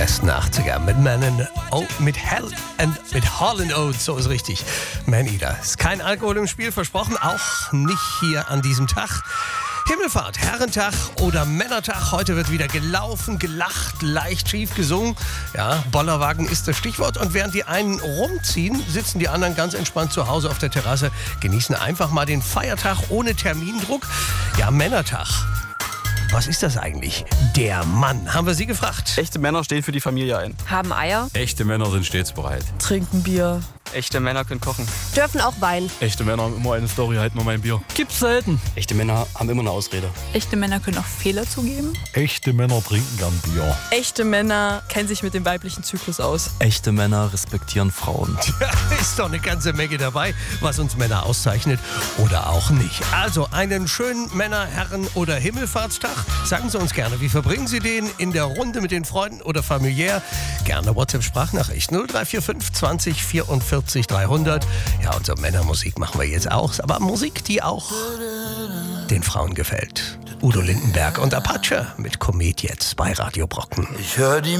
besten 80er mit mit Hall & Oates, so ist richtig. Maneater. Ist kein Alkohol im Spiel, versprochen, auch nicht hier an diesem Tag. Himmelfahrt, Herrentag oder Männertag. Heute wird wieder gelaufen, gelacht, leicht schief gesungen. Ja, Bollerwagen ist das Stichwort. Und während die einen rumziehen, sitzen die anderen ganz entspannt zu Hause auf der Terrasse, genießen einfach mal den Feiertag ohne Termindruck. Ja, Männertag. Was ist das eigentlich? Der Mann, haben wir Sie gefragt. Echte Männer stehen für die Familie ein. Haben Eier. Echte Männer sind stets bereit. Trinken Bier. Echte Männer können kochen. Dürfen auch Wein. Echte Männer haben immer eine Story, halten nur mein Bier. Gibt's selten. Echte Männer haben immer eine Ausrede. Echte Männer können auch Fehler zugeben. Echte Männer trinken gern Bier. Echte Männer kennen sich mit dem weiblichen Zyklus aus. Echte Männer respektieren Frauen. Ja, ist doch eine ganze Menge dabei, was uns Männer auszeichnet oder auch nicht. Also einen schönen Männer-, Herren- oder Himmelfahrtstag. Sagen Sie uns gerne, wie verbringen Sie den in der Runde mit den Freunden oder familiär? Gerne WhatsApp-Sprachnachricht 0345 20 44 300. Ja, und so Männermusik machen wir jetzt auch. Aber Musik, die auch den Frauen gefällt. Udo Lindenberg und Apache mit Komet jetzt bei Radio Brocken. Ich höre die